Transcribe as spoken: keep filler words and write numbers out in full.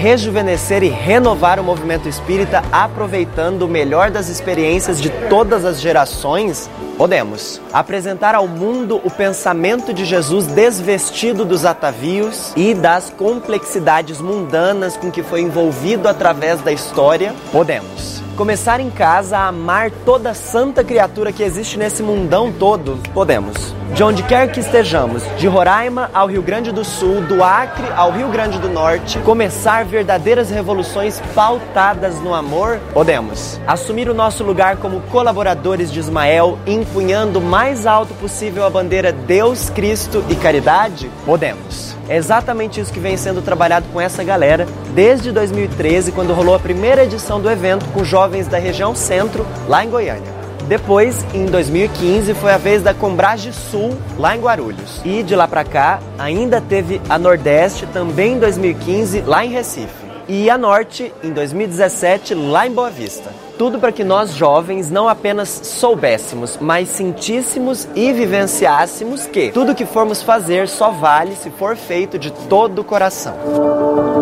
rejuvenescer e renovar o movimento espírita aproveitando o melhor das experiências de todas as gerações? Podemos. Apresentar ao mundo o pensamento de Jesus desvestido dos atavios e das complexidades mundanas com que foi envolvido através da história? Podemos. Começar em casa a amar toda santa criatura que existe nesse mundão todo? Podemos. De onde quer que estejamos, de Roraima ao Rio Grande do Sul, do Acre ao Rio Grande do Norte, começar verdadeiras revoluções pautadas no amor? Podemos. Assumir o nosso lugar como colaboradores de Ismael, empunhando o mais alto possível a bandeira Deus, Cristo e Caridade? Podemos. É exatamente isso que vem sendo trabalhado com essa galera desde dois mil e treze, quando rolou a primeira edição do evento com jovens da região centro, lá em Goiânia. Depois, em dois mil e quinze, foi a vez da Combrage Sul, lá em Guarulhos. E de lá pra cá, ainda teve a Nordeste, também em dois mil e quinze, lá em Recife. E a Norte, em dois mil e dezessete, lá em Boa Vista. Tudo para que nós jovens não apenas soubéssemos, mas sentíssemos e vivenciássemos que tudo que formos fazer só vale se for feito de todo o coração.